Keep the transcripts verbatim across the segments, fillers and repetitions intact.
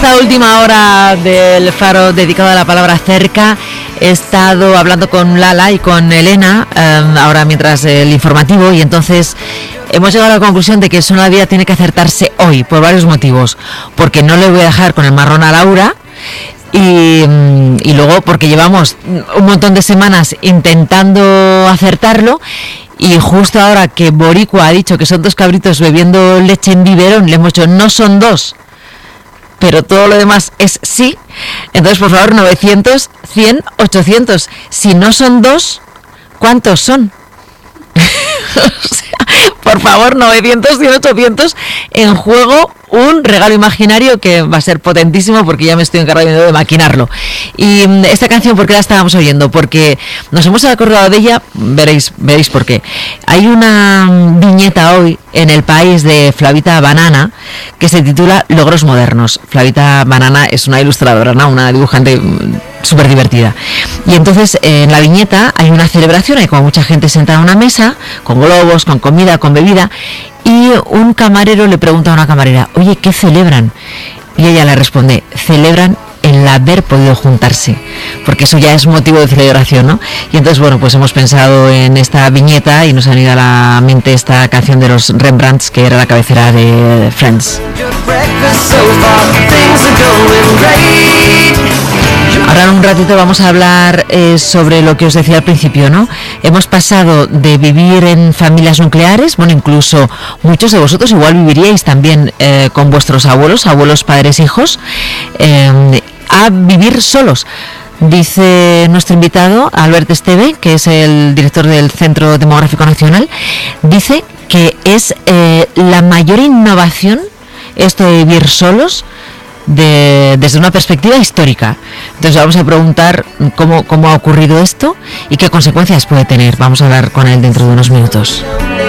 esta última hora del Faro dedicado a la palabra cerca he estado hablando con Lala y con Elena, eh, ahora mientras el informativo, y entonces hemos llegado a la conclusión de que el Son de la Vida tiene que acertarse hoy, por varios motivos. Porque no le voy a dejar con el marrón a Laura, y, y luego porque llevamos un montón de semanas intentando acertarlo, y justo ahora que Boricua ha dicho que son dos cabritos bebiendo leche en biberón, le hemos dicho no son dos, pero todo lo demás es sí. Entonces, por favor, novecientos, cien, ochocientos. Si no son dos, ¿cuántos son? O sea, por favor, novecientos, cien, ochocientos. En juego un regalo imaginario que va a ser potentísimo, porque ya me estoy encargando de maquinarlo. Y esta canción, ¿por qué la estábamos oyendo? Porque nos hemos acordado de ella, veréis, veréis por qué. Hay una viñeta hoy en El País de Flavita Banana que se titula Logros Modernos. Flavita Banana es una ilustradora, ¿no? Una dibujante súper divertida. Y entonces en la viñeta hay una celebración, hay como mucha gente sentada a una mesa, con globos, con comida, con bebida, y un camarero le pregunta a una camarera, oye, ¿qué celebran? Y ella le responde, celebran el haber podido juntarse, porque eso ya es motivo de celebración, ¿no? Y entonces, bueno, pues hemos pensado en esta viñeta y nos ha ido a la mente esta canción de los Rembrandts, que era la cabecera de Friends. Ahora en un ratito vamos a hablar eh, sobre lo que os decía al principio, ¿no? Hemos pasado de vivir en familias nucleares, bueno, incluso muchos de vosotros igual viviríais también eh, con vuestros abuelos, abuelos, padres, hijos, eh, a vivir solos. Dice nuestro invitado, Albert Esteve, que es el director del Centro Demográfico Nacional, dice que es eh, la mayor innovación esto de vivir solos de, desde una perspectiva histórica. Entonces vamos a preguntar cómo, cómo ha ocurrido esto y qué consecuencias puede tener. Vamos a hablar con él dentro de unos minutos.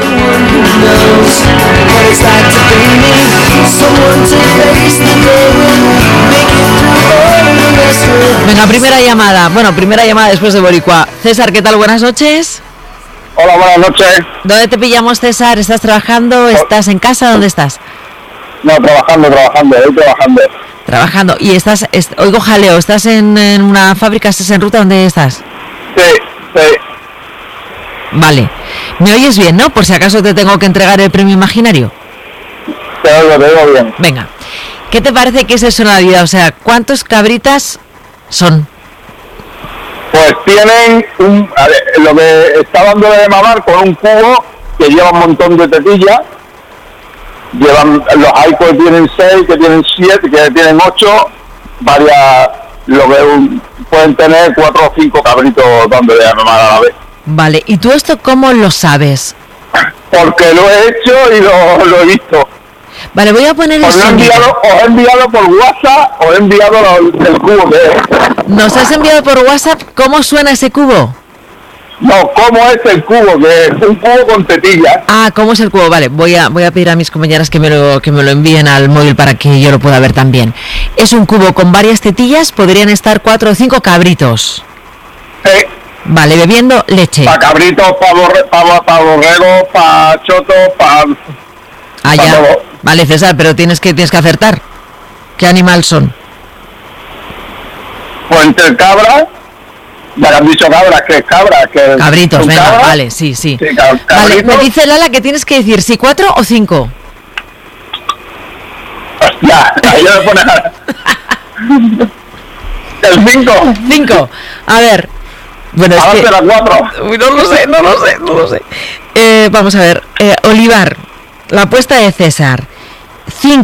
Venga, primera llamada. Bueno, primera llamada después de Boricua. César, ¿qué tal? Buenas noches. Hola, buenas noches. ¿Dónde te pillamos, César? ¿Estás trabajando? ¿Estás en casa? ¿Dónde estás? No, trabajando, trabajando, voy trabajando. Trabajando. ¿Y estás, est- oigo jaleo, estás en, en una fábrica, estás en ruta? ¿Dónde estás? Sí, sí. Vale. ¿Me oyes bien, no? Por si acaso te tengo que entregar el premio imaginario. Te oigo, te oigo bien. Venga. ¿Qué te parece que es eso en la vida? O sea, ¿cuántos cabritas son? Pues tienen un... A ver, lo que está dándole de mamar con un cubo que lleva un montón de tetillas. Llevan, los hay que tienen seis, que tienen siete, que tienen ocho, varias, lo que un, pueden tener cuatro o cinco cabritos dándole de mamar a la vez. Vale, ¿y tú esto cómo lo sabes? Porque lo he hecho y lo, lo he visto. Vale, voy a poner el Os he sonido. enviado, os he enviado por WhatsApp, os he enviado lo, el cubo que es. Nos has enviado por WhatsApp cómo suena ese cubo. No, ¿cómo es el cubo? Que es un cubo con tetillas. Ah, ¿cómo es el cubo? Vale, voy a voy a pedir a mis compañeras que me lo que me lo envíen al móvil para que yo lo pueda ver también. Es un cubo con varias tetillas, podrían estar cuatro o cinco cabritos. Sí. Vale, bebiendo leche. Para cabritos, para borre, pa, pa borregos, para chotos, para... Ah, ya. Vale, César, pero tienes que tienes que acertar. ¿Qué animal son? Pues entre cabras, ya que han dicho cabras, que es cabra, que Cabritos, venga, cabras. vale, sí, sí. Sí, cab- Vale, cabritos. me dice Lala que tienes que decir si cuatro o cinco. Hostia, ahí ya me pone a... El cinco. Cinco. A ver. Bueno, es Ahora que... será cuatro. Uy, no lo sé, no lo sé, no lo sé. Eh, vamos a ver. Eh, Olivar, la apuesta de César. Cinco.